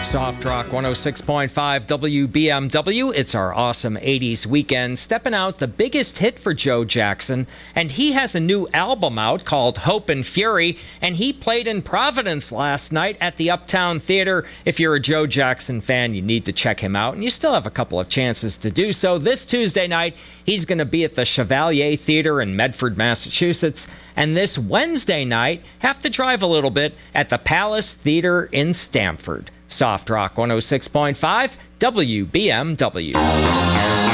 Soft Rock 106.5 WBMW. It's our awesome 80s weekend. Stepping out, the biggest hit for Joe Jackson. And he has a new album out called Hope and Fury. And he played in Providence last night at the Uptown Theater. If you're a Joe Jackson fan, you need to check him out. And you still have a couple of chances to do so. This Tuesday night, he's going to be at the Chevalier Theater in Medford, Massachusetts. And this Wednesday night, have to drive a little bit at the Palace Theater in Stamford. Soft Rock 106.5 WBMW.